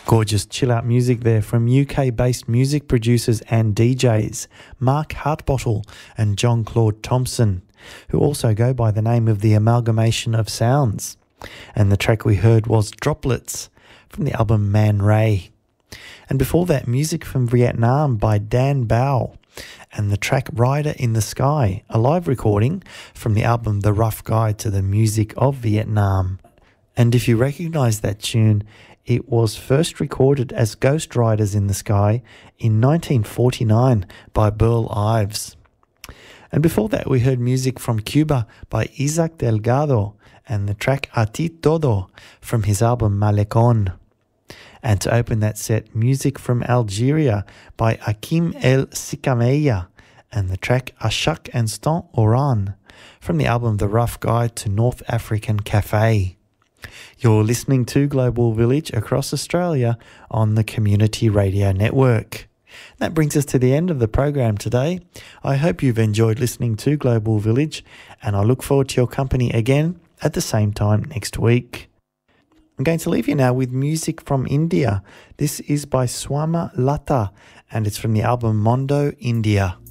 Gorgeous chill-out music there from UK-based music producers and DJs Mark Hartbottle and John Claude Thompson, who also go by the name of the Amalgamation of Sounds. And the track we heard was Droplets from the album Man Ray. And before that, music from Vietnam by Dan Bao and the track Rider in the Sky, a live recording from the album The Rough Guide to the Music of Vietnam. And if you recognise that tune, it was first recorded as Ghost Riders in the Sky in 1949 by Burl Ives. And before that, we heard music from Cuba by Isaac Delgado and the track A Ti Todo from his album Malecon. And to open that set, music from Algeria by Hakim El Sikameya and the track Ashak Instant Oran from the album The Rough Guide to North African Cafe. You're listening to Global Village across Australia on the Community Radio Network. That brings us to the end of the program today. I hope you've enjoyed listening to Global Village, and I look forward to your company again at the same time next week. I'm going to leave you now with music from India. This is by Swama Lata, and it's from the album Mondo India.